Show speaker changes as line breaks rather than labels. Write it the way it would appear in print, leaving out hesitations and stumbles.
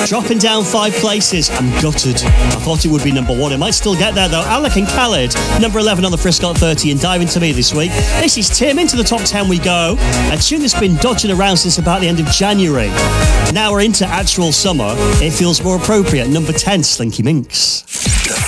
Dropping down 5 places. I'm gutted. I thought it would be number 1. It might still get there though. Alec and Khaled, number 11 on the Frisco 30 and Dive Into Me this week. This is Tim. Into the top 10 we go. A tune that's been dodging around since about the end of January. Now we're into actual summer. It feels more appropriate. Number 10, Slinky Minx.